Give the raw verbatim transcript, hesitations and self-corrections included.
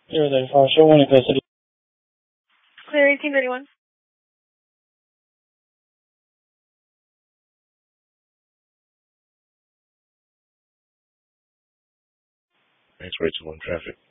zero thirty-five, show one in custody. Clear eighteen thirty-one. X-ray two one traffic.